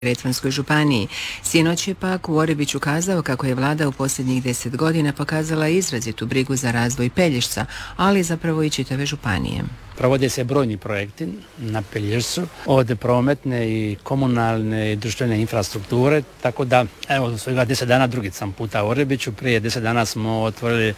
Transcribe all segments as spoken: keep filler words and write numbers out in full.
Neretvanskoj županiji. Sinoć je pak u Orebiću kazao kako je vlada u posljednjih deset godina pokazala izrazitu brigu za razvoj Pelješca, ali zapravo i čitave županije. Provode se brojni projekti na Pelješcu, od prometne i komunalne i društvene infrastrukture, tako da evo svega deset dana drugi sam puta u Orebiću. Prije deset dana smo otvorili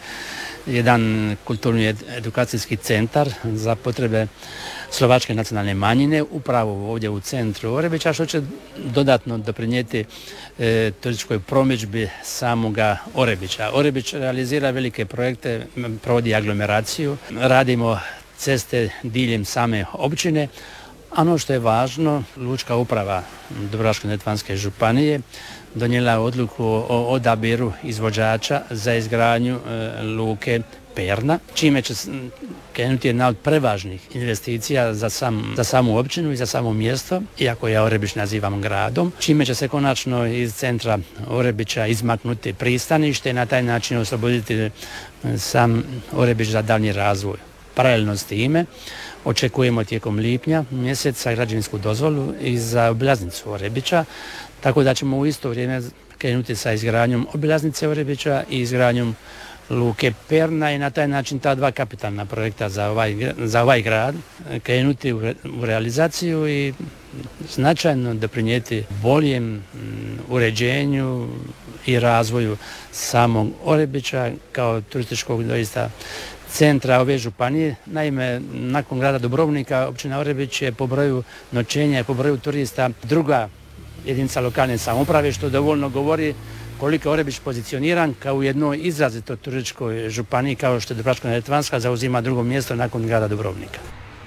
jedan kulturni edukacijski centar za potrebe slovačke nacionalne manjine upravo ovdje u centru Orebića, što će dodatno doprinijeti e, turističkoj promidžbi samoga Orebića. Orebić realizira velike projekte, provodi aglomeraciju, radimo ceste diljem same općine. Ono što je važno, lučka uprava Dubrovačko-neretvanske županije donijela odluku o odabiru izvođača za izgradnju e, luke Perna, čime će krenuti jedna od prevažnih investicija za, sam, za samu općinu i za samo mjesto, iako ja Orebić nazivam gradom, čime će se konačno iz centra Orebića izmaknuti pristanište i na taj način osloboditi sam Orebić za daljnji razvoj. Paralelno s time očekujemo tijekom lipnja mjeseca građevinsku dozvolu i za obilaznicu Orebića, tako da ćemo u isto vrijeme krenuti sa izgradnjom obilaznice Orebića i izgradnjom luke Perna i na taj način ta dva kapitalna projekta za ovaj, za ovaj grad krenuti u, re, u realizaciju i značajno doprinijeti boljem uređenju i razvoju samog Orebića kao turističkog doista centra ove županije. Naime, nakon grada Dubrovnika, općina Orebić je po broju noćenja i po broju turista druga jedinica lokalne samouprave, što dovoljno govori koliko je Orebić pozicioniran kao u jednoj izrazito turističkoj županiji, kao što je Dubrovačko-neretvanska zauzima drugo mjesto nakon grada Dubrovnika.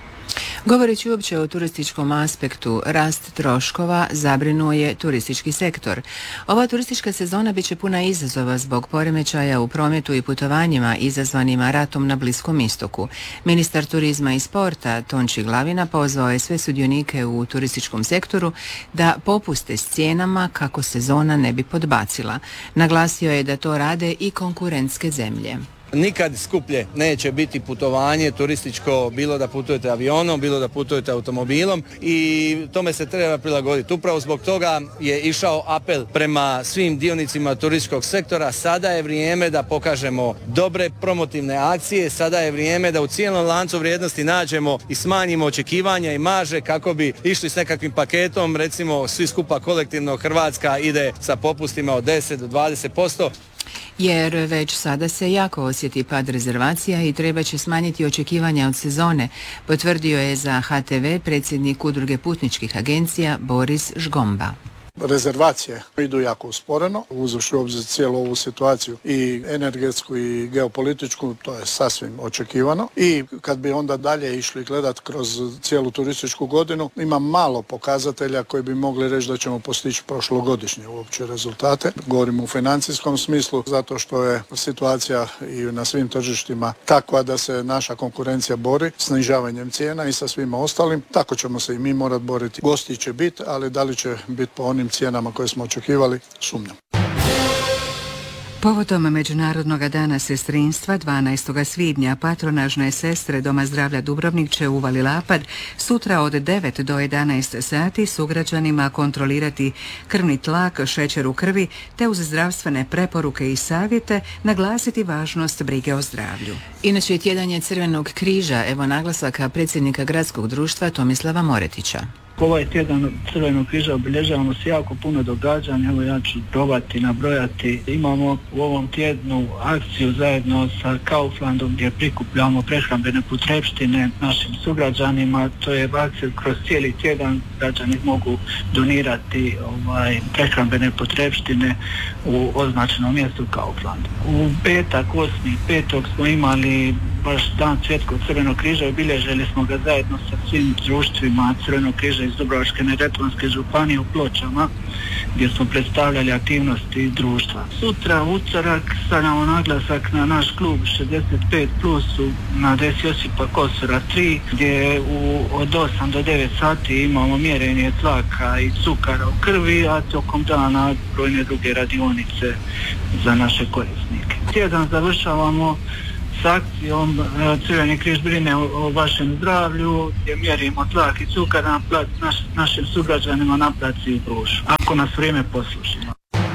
Govoreći uopće o turističkom aspektu, rast troškova zabrinuo je turistički sektor. Ova turistička sezona bit će puna izazova zbog poremećaja u prometu i putovanjima izazvanima ratom na Bliskom istoku. Ministar turizma i sporta Tonči Glavina pozvao je sve sudionike u turističkom sektoru da popuste s cijenama kako sezona ne bi podbacila. Naglasio je da to rade i konkurentske zemlje. Nikad skuplje neće biti putovanje turističko, bilo da putujete avionom, bilo da putujete automobilom i tome se treba prilagoditi. Upravo zbog toga je išao apel prema svim dionicima turističkog sektora. Sada je vrijeme da pokažemo dobre promotivne akcije, sada je vrijeme da u cijelom lancu vrijednosti nađemo i smanjimo očekivanja i marže kako bi išli s nekakvim paketom, recimo svi skupa kolektivno Hrvatska ide sa popustima od deset do dvadeset posto. Jer već sada se jako osjeti pad rezervacija i treba će smanjiti očekivanja od sezone, potvrdio je za H T V predsjednik Udruge putničkih agencija Boris Žgomba. Rezervacije idu jako usporeno, uzevši u obzir cijelu ovu situaciju i energetsku i geopolitičku, to je sasvim očekivano. I kad bi onda dalje išli gledati kroz cijelu turističku godinu, ima malo pokazatelja koji bi mogli reći da ćemo postići prošlogodišnje uopće rezultate. Govorimo u financijskom smislu, zato što je situacija i na svim tržištima takva da se naša konkurencija bori snižavanjem cijena i sa svima ostalim. Tako ćemo se i mi morati boriti. Gosti će biti, ali da li će biti po onim cijenama koje smo očekivali, sumnjam. Povodom Međunarodnog dana sestrinstva dvanaestog svibnja patronažne sestre Doma zdravlja Dubrovnik će u Vali Lapad sutra od devet do jedanaest sati sugrađanima kontrolirati krvni tlak, šećer u krvi te uz zdravstvene preporuke i savjete naglasiti važnost brige o zdravlju. Inače, tjedan je Crvenog križa, evo naglasaka predsjednika gradskog društva Tomislava Moretića. Ovaj tjedan Crvenog križa obilježavamo se jako puno događanja, evo ja ću probati nabrojati. Imamo u ovom tjednu akciju zajedno sa Kauflandom gdje prikupljamo prehrambene potrepštine našim sugrađanima. To je akcija kroz cijeli tjedan, građani mogu donirati ovaj, prehrambene potrepštine u označenom mjestu Kaufland. U petak, osmi petog smo imali baš dan Svjetskog Crvenog križa, obilježili smo ga zajedno sa svim društvima Crvenog križa iz Dubrovačko-neretvanske županije u Pločama, gdje smo predstavljali aktivnosti društva. Sutra, utorak, stavljamo naglasak na naš klub šezdeset pet plus na adresi Josipa Kosora tri, gdje u, od osam do devet sati imamo mjerenje tlaka i cukara u krvi, a tokom dana brojne druge radionice za naše korisnike. Tjedan završavamo s akcijom Crveni križ brine o, o vašem zdravlju, gdje mjerimo tlak i cukar na plac, naš, našim sugrađanima na placi u Brušu, ako nas vrijeme poslušimo.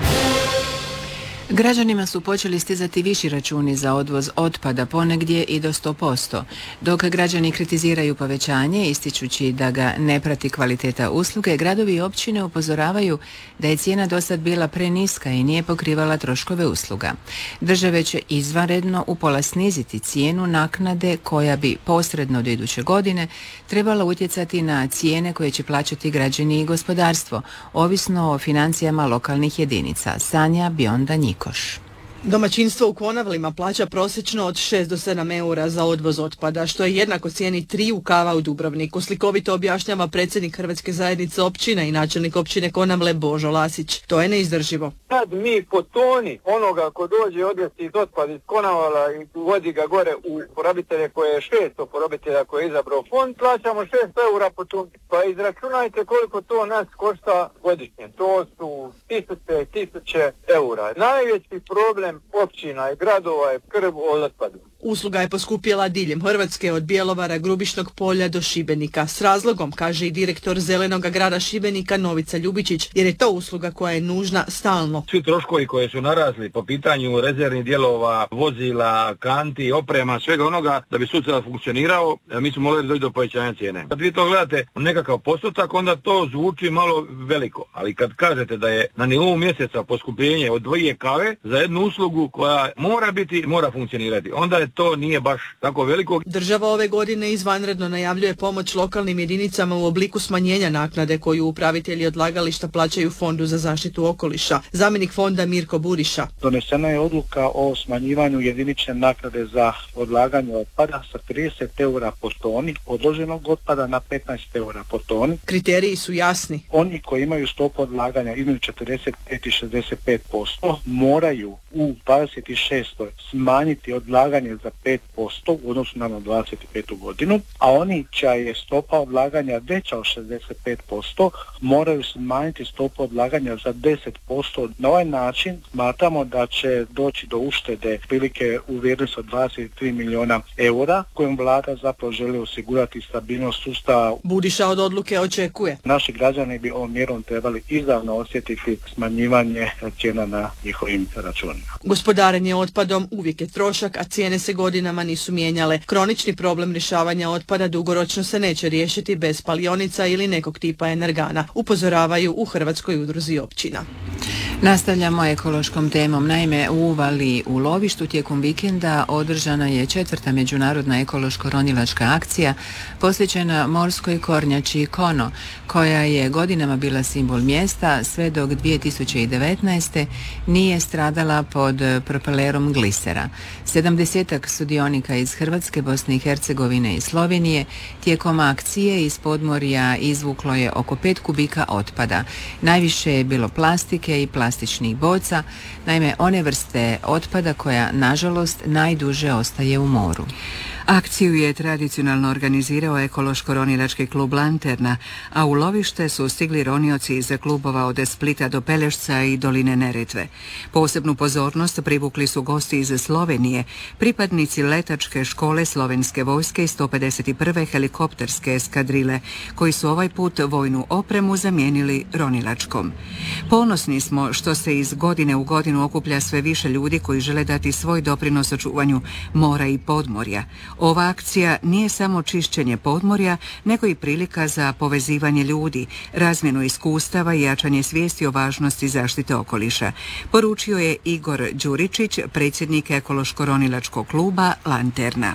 Građanima su počeli stizati viši računi za odvoz otpada ponegdje i do sto posto, dok građani kritiziraju povećanje, ističući da ga ne prati kvaliteta usluge, gradovi i općine upozoravaju da je cijena dosad bila preniska i nije pokrivala troškove usluga. Države će izvanredno upola sniziti cijenu naknade koja bi posredno do iduće godine trebala utjecati na cijene koje će plaćati građani i gospodarstvo, ovisno o financijama lokalnih jedinica. Sanja Bionda Njikoš. Domaćinstvo u Konavlima plaća prosječno od šest do sedam eura za odvoz otpada, što je jednako cijeni triju kava u Dubrovniku. Slikovito objašnjava predsjednik Hrvatske zajednice općina i načelnik općine Konavle Božo Lasić. To je neizdrživo. Sad mi po toni onoga ko dođe odvesti iz otpad iz Konavala i vodi ga gore u porabitelje koje je šesto porabitelja koje je izabrao fond, plaćamo šest eura po toni. Pa izračunajte koliko to nas košta godišnje. To su tisuće i tisuće eura. Najveći problem općina i gradova je skrb o otpadu. Usluga je poskupjela diljem Hrvatske od Bjelovara, Grubišnog polja do Šibenika. S razlogom, kaže i direktor Zelenoga grada Šibenika Novica Ljubičić, jer je to usluga koja je nužna stalno. Svi troškovi koji su narasli po pitanju rezervnih dijelova, vozila, kanti, oprema, svega onoga da bi sustav funkcionirao, mi smo morali doći do povećanja cijene. Kad vi to gledate u nekakav postotak, onda to zvuči malo veliko, ali kad kažete da je na nivou mjeseca poskupljenje od dvije kave za jednu uslugu koja mora biti, mora funkcionirati, onda je to nije baš tako veliko. Država ove godine izvanredno najavljuje pomoć lokalnim jedinicama u obliku smanjenja naknade koju upravitelji odlagališta plaćaju Fondu za zaštitu okoliša. Zamjenik fonda Mirko Buriša. Donesena je odluka o smanjivanju jedinične naknade za odlaganje otpada sa trideset eura po toni odloženog otpada na petnaest eura po toni. Kriteriji su jasni. Oni koji imaju stopu odlaganja između četrdeset pet i šezdeset pet posto moraju u dvadeset šestoj smanjiti odlaganje za pet posto u odnosu na dvadeset petu godinu, a oni čija je stopa odlaganja veća od šezdeset pet posto moraju smanjiti stopu odlaganja za deset posto. Na ovaj način smatramo da će doći do uštede prilike u vrijednosti od dvadeset tri milijuna eura kojom vlada zapravo želi osigurati stabilnost sustava. Budiša od odluke očekuje. Naši građani bi ovom mjerom trebali izravno osjetiti smanjivanje cijena na njihovim računima. Gospodarenje otpadom uvijek je trošak, a cijene se godinama nisu mijenjale. Kronični problem rješavanja otpada dugoročno se neće riješiti bez spalionica ili nekog tipa energana, upozoravaju u Hrvatskoj udruzi općina. Nastavljamo ekološkom temom. Naime, u Uvali u lovištu tijekom vikenda održana je četvrta međunarodna ekološko-ronilačka akcija posvećena morskoj kornjači Kono, koja je godinama bila simbol mjesta sve dok dvije tisuće devetnaeste. nije stradala pod propelerom glisera. Sedamdesetak sudionika iz Hrvatske, Bosne i Hercegovine i Slovenije tijekom akcije iz podmorja izvuklo je oko pet kubika otpada. Najviše je bilo plastike i plastičnih boca, naime one vrste otpada koja nažalost najduže ostaje u moru. Akciju je tradicionalno organizirao ekološko-ronilački klub Lanterna, a u lovište su stigli ronioci iz klubova od Splita do Pelješca i doline Neretve. Posebnu pozornost privukli su gosti iz Slovenije, pripadnici letačke škole slovenske vojske i sto pedeset prve helikopterske eskadrile, koji su ovaj put vojnu opremu zamijenili ronilačkom. Ponosni smo što se iz godine u godinu okuplja sve više ljudi koji žele dati svoj doprinos očuvanju mora i podmorja. Ova akcija nije samo čišćenje podmorja, nego i prilika za povezivanje ljudi, razmjenu iskustava i jačanje svijesti o važnosti zaštite okoliša, poručio je Igor Đuričić, predsjednik ekološko-ronilačkog kluba Lanterna.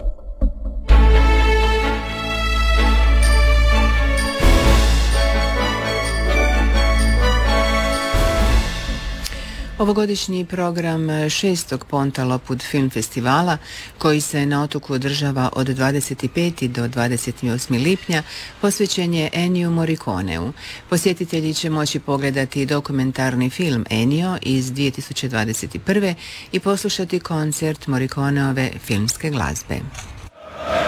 Ovogodišnji program šestog Ponta Lopud film festivala, koji se na otoku održava od dvadeset petog do dvadeset osmog lipnja, posvećen je Enniju Morriconeu. Posjetitelji će moći pogledati dokumentarni film Ennio iz dvije tisuće dvadeset prve. i poslušati koncert Morriconeove filmske glazbe.